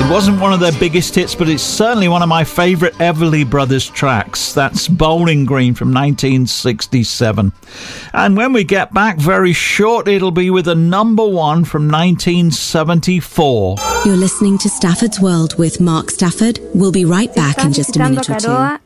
Wasn't one of their biggest hits, but it's certainly one of my favourite Everly Brothers tracks. That's Bowling Green from 1967. And when we get back very short, it'll be with a number one from 1974. You're listening to Stafford's World with Mark Stafford. We'll be right back in just a minute or two.